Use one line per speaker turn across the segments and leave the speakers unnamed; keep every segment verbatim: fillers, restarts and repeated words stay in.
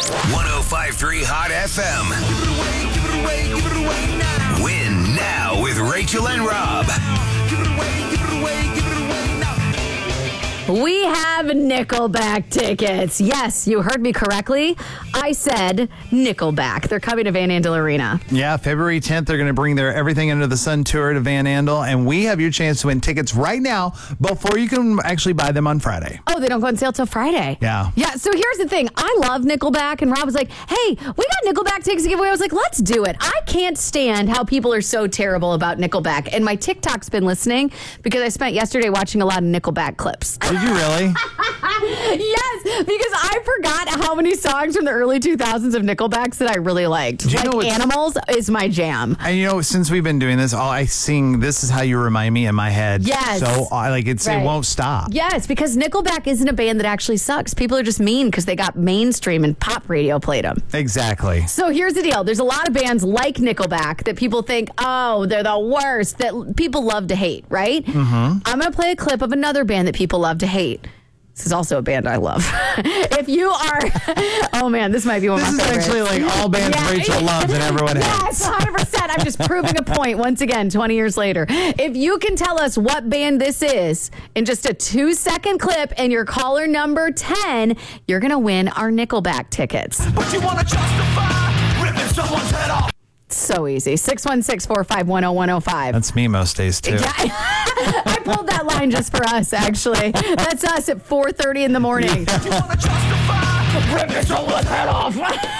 one oh five point three Hot F M. Give it away, give it away, give it away now. Win now with Rachel and Rob. Give it away, give it away, give it away now.
We have Nickelback tickets. Yes, you heard me correctly. I said Nickelback. They're coming to Van Andel Arena.
Yeah, February tenth, they're going to bring their Everything Under the Sun tour to Van Andel, and we have your chance to win tickets right now before you can actually buy them on Friday.
Oh, they don't go on sale till Friday.
Yeah.
Yeah, so here's the thing. I love Nickelback, and Rob was like, hey, we got Nickelback tickets to give away. I was like, let's do it. I can't stand how people are so terrible about Nickelback, and my TikTok's been listening because I spent yesterday watching a lot of Nickelback clips.
Did you really?
Yes, because I forgot how many songs from the early two thousands of Nickelbacks that I really liked.
Do you
like
know what's-
Animals is my jam.
And you know, since we've been doing this, all I sing "This Is How You Remind Me" in my head.
Yes.
So I like it's
Right.
it won't stop.
Yes, because Nickelback isn't a band that actually sucks. People are just mean because they got mainstream and pop radio played them.
Exactly.
So here's the deal. There's a lot of bands like Nickelback that people think, oh, they're the worst, that people love to hate, right? Mm-hmm. I'm going to play a clip of another band that people love to hate. This is also a band I love. If you are, oh man, this might be one of
This
my
is
favorites.
actually like all bands
Yeah.
Rachel loves and everyone
Yes,
hates.
one hundred percent. I'm just proving a point once again, twenty years later. If you can tell us what band this is in just a two second clip and you're caller number ten, you're going to win our Nickelback tickets.
But you want to justify ripping someone's head off.
So easy. six one six, four five one, oh one oh five.
That's me most days too.
I pulled that line just for us, actually. That's us at four thirty in the morning.
You want to justify ripping someone's head off.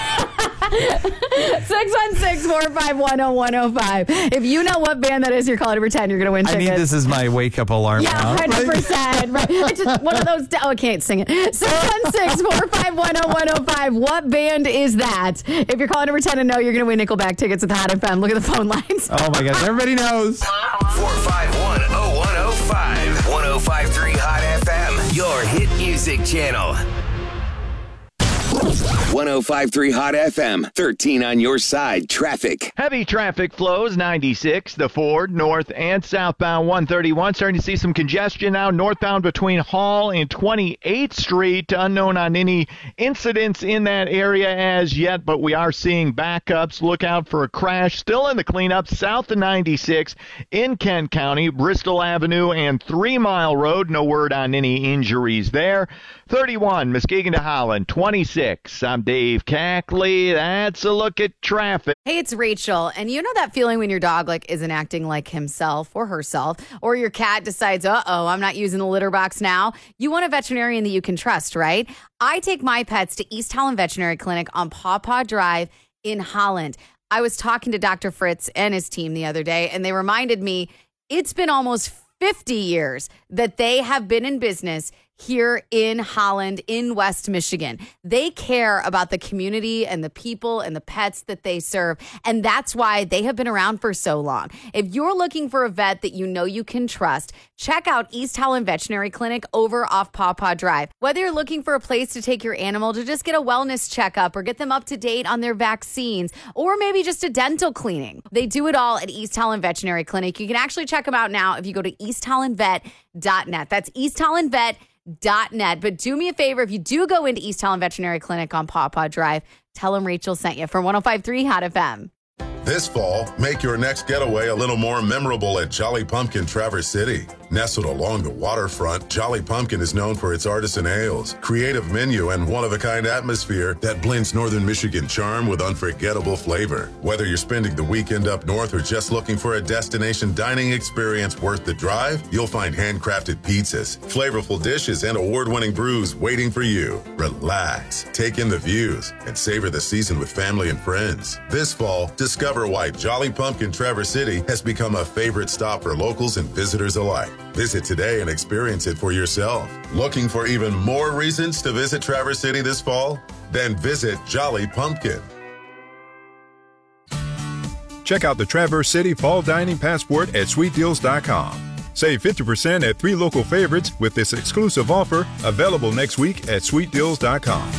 six one six, four five one, oh one oh five. If you know what band that is, you're calling number ten, you're going to win
I
tickets.
need this as my wake up alarm.
Yeah,
now.
one hundred percent. Right. It's just one of those. Oh, I can't sing it. six one six, four five one, oh one oh five. What band is that? If you're calling number ten and know, you're going to win Nickelback tickets with Hot F M. Look at the phone lines.
Oh my God, everybody knows.
four five one, oh one oh five. one oh five point three Hot F M. Your hit music channel. one oh five point three Hot F M. thirteen on your side. Traffic.
Heavy traffic flows ninety-six, the Ford, north and southbound one thirty-one. Starting to see some congestion now northbound between Hall and twenty-eighth Street. Unknown on any incidents in that area as yet, but we are seeing backups. Look out for a crash still in the cleanup south of ninety-six in Kent County, Bristol Avenue and Three Mile Road. No word on any injuries there. thirty-one, Muskegon to Holland, twenty-six. I'm Dave Cackley. That's a look at traffic.
Hey, it's Rachel, and you know that feeling when your dog like isn't acting like himself or herself, or your cat decides, uh-oh, I'm not using the litter box now. You want a veterinarian that you can trust, right? I take my pets to East Holland Veterinary Clinic on Paw Paw Drive in Holland. I was talking to Doctor Fritz and his team the other day, and they reminded me it's been almost fifty years that they have been in business here in Holland, in West Michigan. They care about the community and the people and the pets that they serve. And that's why they have been around for so long. If you're looking for a vet that you know you can trust, check out East Holland Veterinary Clinic over off Paw Paw Drive. Whether you're looking for a place to take your animal to just get a wellness checkup or get them up to date on their vaccines, or maybe just a dental cleaning, they do it all at East Holland Veterinary Clinic. You can actually check them out now if you go to east holland vet dot net. That's east holland vet dot net. But do me a favor, if you do go into East Holland Veterinary Clinic on Paw Paw Drive, tell them Rachel sent you from one oh five point three Hot F M.
This fall, make your next getaway a little more memorable at Jolly Pumpkin Traverse City. Nestled along the waterfront, Jolly Pumpkin is known for its artisan ales, creative menu, and one-of-a-kind atmosphere that blends northern Michigan charm with unforgettable flavor. Whether you're spending the weekend up north or just looking for a destination dining experience worth the drive, you'll find handcrafted pizzas, flavorful dishes, and award-winning brews waiting for you. Relax, take in the views, and savor the season with family and friends. This fall, discover why Jolly Pumpkin Traverse City has become a favorite stop for locals and visitors alike. Visit today and experience it for yourself. Looking for even more reasons to visit Traverse City this fall? Then visit Jolly Pumpkin.
Check out the Traverse City Fall Dining Passport at sweet deals dot com. Save fifty percent at three local favorites with this exclusive offer available next week at sweet deals dot com.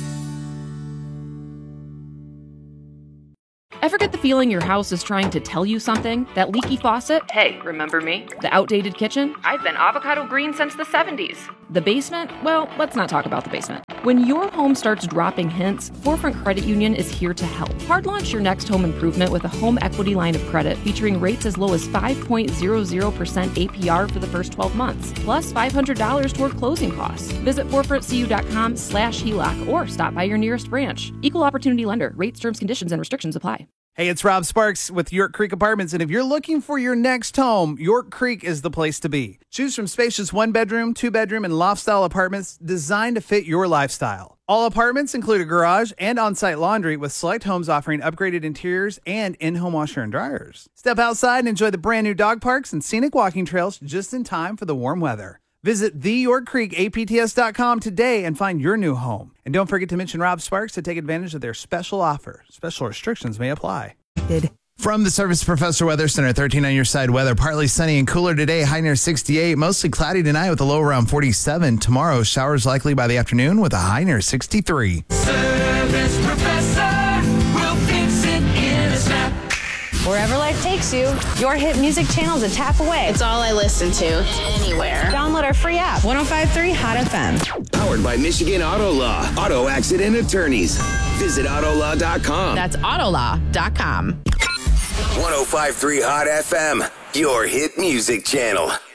Ever get the feeling your house is trying to tell you something? That leaky faucet?
Hey, remember me?
The outdated kitchen?
I've been avocado green since the seventies.
The basement? Well, let's not talk about the basement. When your home starts dropping hints, Forefront Credit Union is here to help. Hard launch your next home improvement with a home equity line of credit featuring rates as low as five point zero zero percent A P R for the first twelve months, plus five hundred dollars toward closing costs. Visit forefront c u dot com slash H E L O C or stop by your nearest branch. Equal opportunity lender. Rates, terms, conditions, and restrictions apply.
Hey, it's Rob Sparks with York Creek Apartments, and if you're looking for your next home, York Creek is the place to be. Choose from spacious one-bedroom, two-bedroom, and loft-style apartments designed to fit your lifestyle. All apartments include a garage and on-site laundry, with select homes offering upgraded interiors and in-home washer and dryers. Step outside and enjoy the brand-new dog parks and scenic walking trails just in time for the warm weather. Visit the york creek A P T S dot com today and find your new home. And don't forget to mention Rob Sparks to take advantage of their special offer. Special restrictions may apply. From the Service Professor Weather Center, thirteen on your side weather. Partly sunny and cooler today, high near sixty-eight. Mostly cloudy tonight with a low around forty-seven. Tomorrow, showers likely by the afternoon with a high near sixty-three.
Service Professor will fix it in a snap.
Wherever life takes you, your hit music channel is a tap away.
It's all I listen to, anywhere.
Download our free app, one oh five point three Hot F M.
Powered by Michigan Auto Law. Auto accident attorneys. Visit auto law dot com.
That's auto law dot com.
one oh five point three Hot F M, your hit music channel.